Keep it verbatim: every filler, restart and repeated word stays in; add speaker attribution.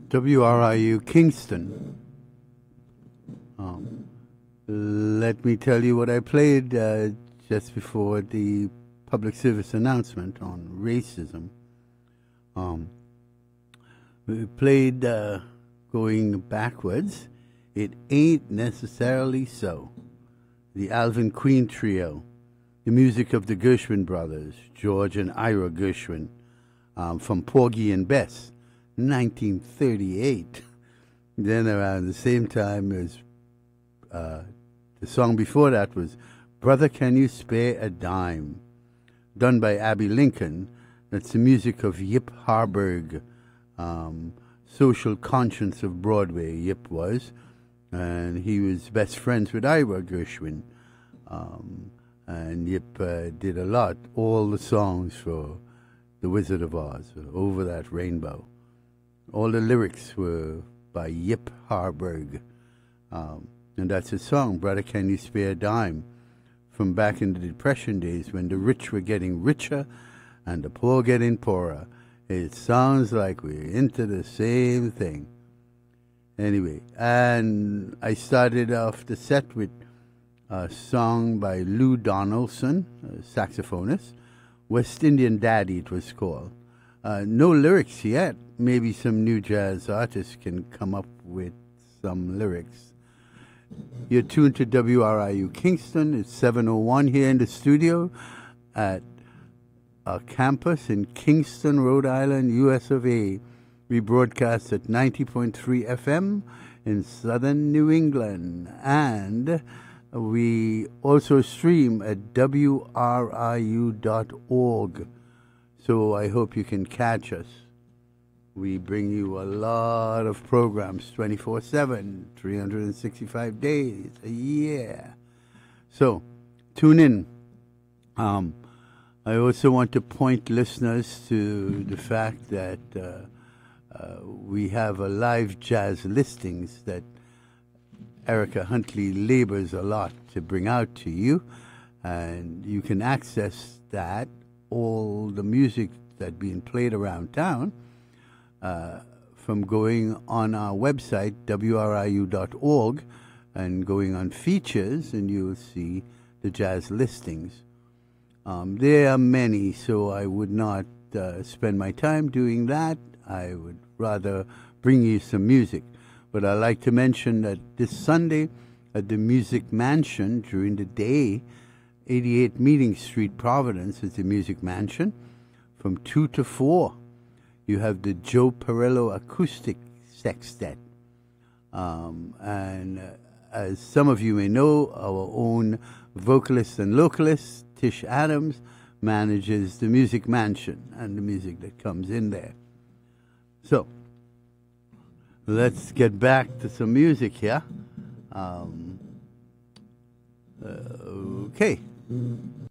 Speaker 1: W R I U Kingston. Um, let me tell you what I played uh, just before the public service announcement on racism. Um, we played uh, going backwards. It Ain't Necessarily So. The Alvin Queen Trio. The music of the Gershwin brothers, George and Ira Gershwin, um, from Porgy and Bess, nineteen thirty-eight. Then around the same time as uh, the song before that was Brother Can You Spare a Dime, done by Abby Lincoln. That's the music of Yip Harburg, um, social conscience of Broadway, Yip was. And he was best friends with Ira Gershwin. Um, and Yip uh, did a lot, all the songs for The Wizard of Oz, Over That Rainbow. All the lyrics were by Yip Harburg. Um, and that's his song, Brother Can You Spare a Dime, from back in the Depression days when the rich were getting richer and the poor getting poorer. It sounds like we're into the same thing. Anyway, and I started off the set with a song by Lou Donaldson, a saxophonist. West Indian Daddy, it was called. Uh, no lyrics yet. Maybe some new jazz artists can come up with some lyrics. You're tuned to W R I U Kingston. It's seven oh one here in the studio at our campus in Kingston, Rhode Island, U S of A. We broadcast at ninety point three F M in southern New England. And we also stream at W R I U dot org. So I hope you can catch us. We bring you a lot of programs twenty-four seven, three hundred sixty-five days a year. So tune in. Um, I also want to point listeners to the fact that uh, uh, we have a live jazz listings that Erica Huntley labors a lot to bring out to you, and you can access that, all the music that's being played around town, uh, from going on our website, W R I U dot org, and going on features, and you'll see the jazz listings. Um, there are many, so I would not uh, spend my time doing that. I would rather bring you some music. But I'd like to mention that this Sunday at the Music Mansion during the day, eighty-eight Meeting Street, Providence, is the Music Mansion. From two to four, you have the Joe Perillo Acoustic Sextet. Um, and uh, as some of you may know, our own vocalist and localist, Tish Adams, manages the Music Mansion and the music that comes in there. So, let's get back to some music here. Um, uh, okay.